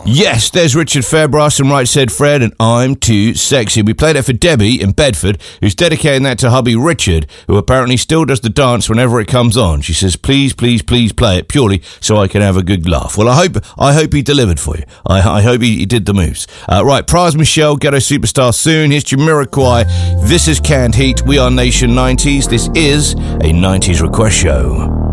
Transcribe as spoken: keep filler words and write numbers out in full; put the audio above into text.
Yes, there's Richard Fairbrass and Right Said Fred and I'm Too Sexy. We played it for Debbie in Bedford, who's dedicating that to hubby Richard, who apparently still does the dance whenever it comes on. She says, please, please, please play it purely so I can have a good laugh. Well, I hope I hope he delivered for you. I, I hope he, he did the moves. Uh, right, Praz Michelle, Ghetto Superstar soon. Here's Jamiroquai. This is Canned Heat. We are Nation nineties. This is a nineties request show.